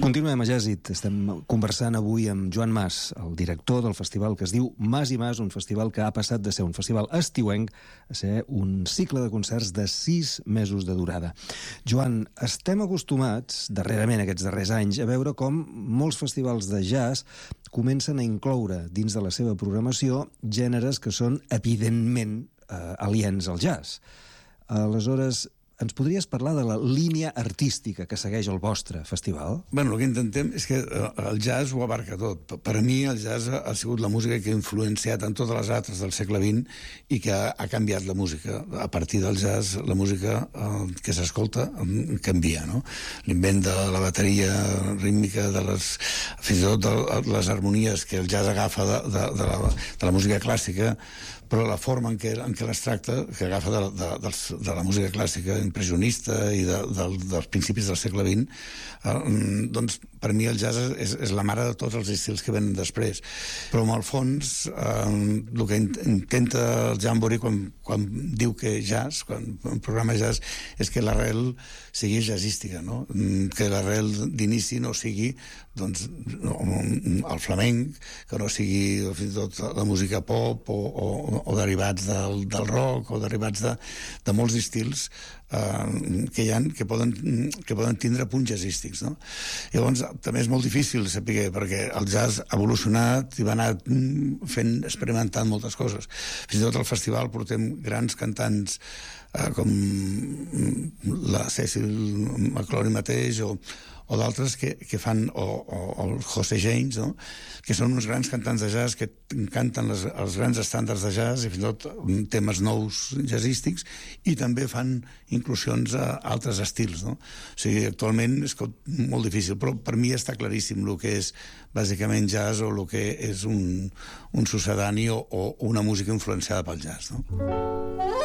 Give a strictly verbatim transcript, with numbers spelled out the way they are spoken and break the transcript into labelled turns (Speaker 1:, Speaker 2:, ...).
Speaker 1: Continuem a Jazz-It. Estem conversant avui amb Joan Mas, el director del festival que es diu Mas i Mas, un festival que ha passat de ser un festival estiuenc a ser un cicle de concerts de sis mesos de durada. Joan, estem acostumats, darrerament aquests darrers anys, a veure com molts festivals de jazz comencen a incloure dins de la seva programació gèneres que són evidentment eh, aliens al jazz. Aleshores, ens podries parlar de la línia artística que segueix el vostre festival?
Speaker 2: Bueno, el que intentem és que el jazz ho abarca tot. Per a mi el jazz ha sigut la música que ha influenciat en totes les altres del segle vint i que ha, ha canviat la música. A partir del jazz, la música eh, que s'escolta canvia, no? L'invent de la bateria rítmica, de les, fins i tot de les harmonies que el jazz agafa de, de, de, la, de la música clàssica, però la forma en què, en què les tracta, que agafa de, de, de, de la música clàssica impressionista i de, de, dels principis del segle vint, eh, doncs per mi el jazz és, és la mare de tots els estils que venen després. Però en el fons, eh, el que intenta el Jamboree quan, quan diu que jazz, quan programa jazz, és que l'arrel sigui jazzística, no? Que l'arrel d'inici no sigui doncs, no, el flamenc, que no sigui fins i tot la música pop o, o, o derivats del, del rock o derivats de, de molts estils eh, que hi ha que poden, que poden tindre punts jazzístics, no? Llavors també és molt difícil saber, perquè el jazz ha evolucionat i va anar fent, experimentant moltes coses. Fins i tot al festival portem grans cantants eh, com la Cecil McLaurin mateix o o d'altres que, que fan, o, o, o el José James, no? Que són uns grans cantants de jazz que canten les, els grans estàndards de jazz i fins i tot temes nous jazzístics, i també fan inclusions a altres estils, no? O sigui, actualment és molt difícil, però per mi està claríssim el que és bàsicament jazz o el que és un, un sucedani o, o una música influenciada pel jazz, no?